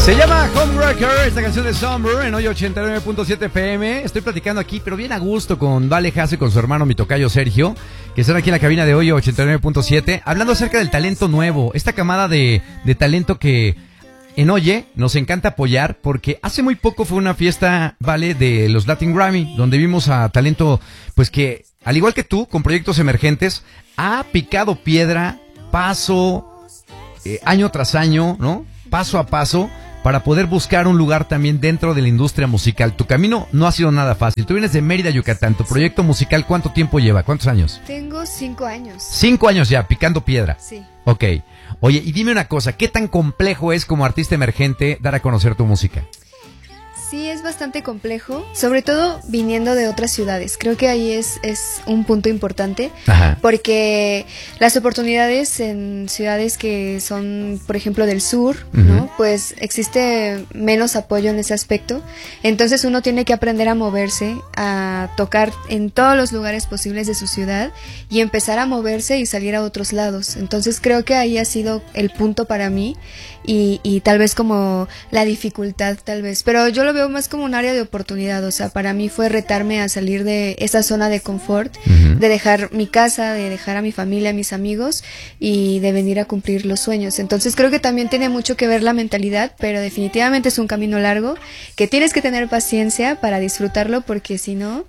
Se llama Homewrecker, esta canción de Summer en hoy 89.7 PM. Estoy platicando aquí, pero bien a gusto, con Vale Jasso y con su hermano, mi tocayo Sergio, que están aquí en la cabina de hoy 89.7, hablando acerca del talento nuevo, esta camada de talento que en Oye nos encanta apoyar, porque hace muy poco fue una fiesta, Vale, de los Latin Grammy, donde vimos a talento, pues que, al igual que tú, con proyectos emergentes, ha picado piedra, año tras año, ¿no? Paso a paso, para poder buscar un lugar también dentro de la industria musical. Tu camino no ha sido nada fácil. Tú vienes de Mérida, Yucatán. Tu proyecto musical, ¿cuánto tiempo lleva? ¿Cuántos años? Tengo 5 años. 5 años ya, picando piedra. Sí. Ok. Oye, y dime una cosa, ¿qué tan complejo es como artista emergente dar a conocer tu música? Sí, es bastante complejo, sobre todo viniendo de otras ciudades. Creo que ahí es un punto importante. Ajá. Porque las oportunidades en ciudades que son, por ejemplo, del sur, ¿no? Pues existe menos apoyo en ese aspecto. Entonces uno tiene que aprender a moverse, a tocar en todos los lugares posibles de su ciudad y empezar a moverse y salir a otros lados. Entonces creo que ahí ha sido el punto para mí y tal vez como la dificultad, tal vez. Pero yo lo veo más como un área de oportunidad. O sea, para mí fue retarme a salir de esa zona de confort, de dejar mi casa, de dejar a mi familia, a mis amigos y de venir a cumplir los sueños. Entonces creo que también tiene mucho que ver la mentalidad, pero definitivamente es un camino largo que tienes que tener paciencia para disfrutarlo, porque si no...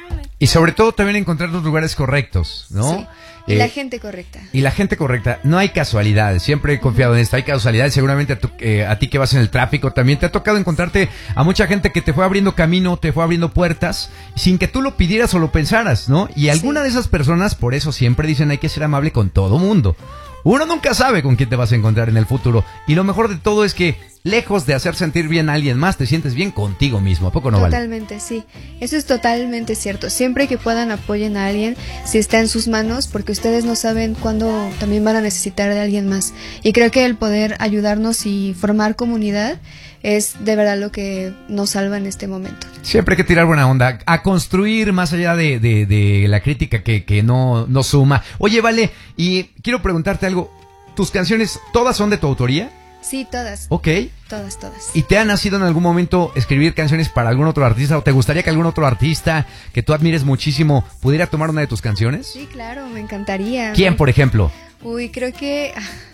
Y sobre todo también encontrar los lugares correctos, ¿no? Sí. Y la gente correcta. Y la gente correcta. No hay casualidades. Siempre he confiado en esto. Hay casualidades. Seguramente a ti que vas en el tráfico también te ha tocado encontrarte a mucha gente que te fue abriendo camino, te fue abriendo puertas, sin que tú lo pidieras o lo pensaras, ¿no? Y alguna de esas personas, por eso siempre dicen, hay que ser amable con todo mundo. Uno nunca sabe con quién te vas a encontrar en el futuro. Y lo mejor de todo es que, lejos de hacer sentir bien a alguien más, te sientes bien contigo mismo. ¿A poco no, Vale? Totalmente, sí. Eso es totalmente cierto. Siempre que puedan, apoyen a alguien si está en sus manos, porque ustedes no saben cuándo también van a necesitar de alguien más. Y creo que el poder ayudarnos y formar comunidad es de verdad lo que nos salva en este momento. Siempre hay que tirar buena onda, a construir más allá de la crítica que no suma. Oye, Vale, y quiero preguntarte algo. ¿Tus canciones todas son de tu autoría? Sí, todas. Ok. Todas. ¿Y te ha nacido en algún momento escribir canciones para algún otro artista? ¿O te gustaría que algún otro artista que tú admires muchísimo pudiera tomar una de tus canciones? Sí, claro, me encantaría. ¿Quién, por ejemplo? Uy, creo que...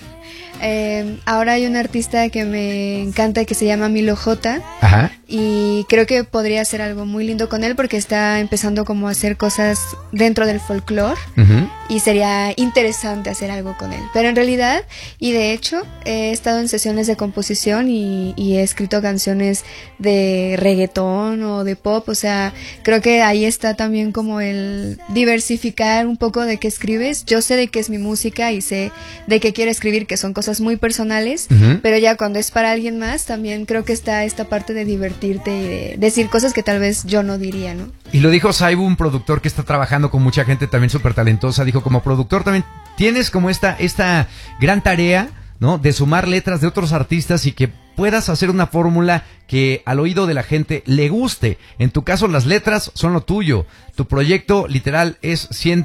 ahora hay un artista que me encanta que se llama Milo J. Ajá. Y creo que podría hacer algo muy lindo con él, porque está empezando como a hacer cosas dentro del folclore. Y sería interesante hacer algo con él. Pero en realidad, y de hecho, he estado en sesiones de composición y he escrito canciones de reggaetón o de pop. O sea, creo que ahí está también como el diversificar un poco de qué escribes. Yo sé de qué es mi música y sé de qué quiero escribir, que son cosas muy personales, pero ya cuando es para alguien más, también creo que está esta parte de divertirte y de decir cosas que tal vez yo no diría, ¿no? Y lo dijo Saibu, un productor que está trabajando con mucha gente también súper talentosa. Dijo, como productor también tienes como esta gran tarea, ¿no? De sumar letras de otros artistas y que puedas hacer una fórmula que al oído de la gente le guste. En tu caso, las letras son lo tuyo. Tu proyecto literal es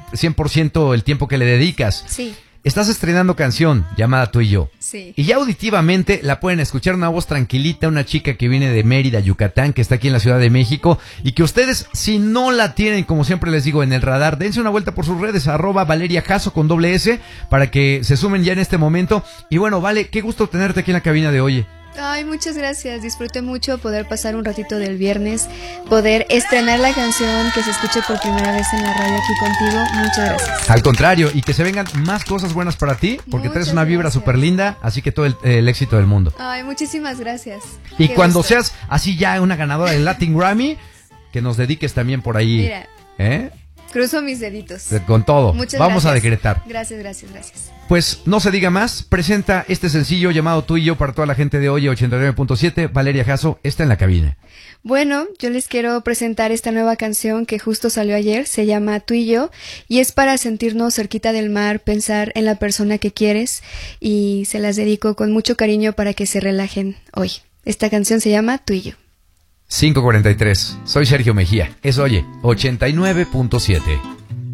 100% el tiempo que le dedicas. Sí. Estás estrenando canción llamada Tú y Yo. Sí. Y ya auditivamente la pueden escuchar, una voz tranquilita, una chica que viene de Mérida, Yucatán, que está aquí en la Ciudad de México, y que ustedes, si no la tienen, como siempre les digo, en el radar, dense una vuelta por sus redes, @Valeria Jasso con @S, para que se sumen ya en este momento. Y bueno, Vale, qué gusto tenerte aquí en la cabina de Oye. Ay, muchas gracias. Disfruté mucho poder pasar un ratito del viernes, poder estrenar la canción, que se escuche por primera vez en la radio aquí contigo. Muchas gracias. Al contrario, y que se vengan más cosas buenas para ti, porque traes una vibra súper linda, así que todo el éxito del mundo. Ay, muchísimas gracias. Y cuando seas así ya una ganadora del Latin Grammy, que nos dediques también por ahí. Mira. Cruzo mis deditos. Con todo. Muchas Vamos gracias. a decretar. Gracias. Pues no se diga más, presenta este sencillo llamado Tú y Yo para toda la gente de Oye 89.7. Valeria Jasso está en la cabina. Bueno, yo les quiero presentar esta nueva canción que justo salió ayer, se llama Tú y Yo, y es para sentirnos cerquita del mar, pensar en la persona que quieres, y se las dedico con mucho cariño para que se relajen hoy. Esta canción se llama Tú y Yo. 5:43. Soy Sergio Mejía. Es Oye 89.7.